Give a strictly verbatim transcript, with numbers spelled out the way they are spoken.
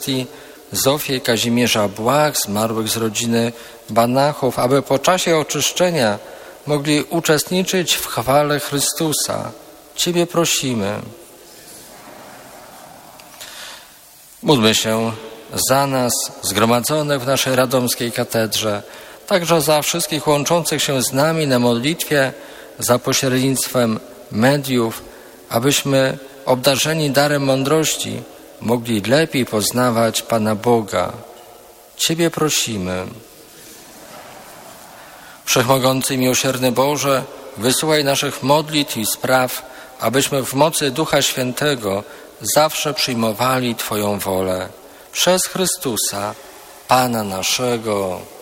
Eucharystii Zofię i Kazimierza Błach, zmarłych z rodziny Banachów, aby po czasie oczyszczenia mogli uczestniczyć w chwale Chrystusa. Ciebie prosimy. Módlmy się za nas, zgromadzonych w naszej radomskiej katedrze, także za wszystkich łączących się z nami na modlitwie za pośrednictwem mediów, abyśmy obdarzeni darem mądrości mogli lepiej poznawać Pana Boga. Ciebie prosimy. Wszechmogący i miłosierny Boże, wysłuchaj naszych modlitw i spraw, abyśmy w mocy Ducha Świętego zawsze przyjmowali Twoją wolę. Przez Chrystusa, Pana naszego.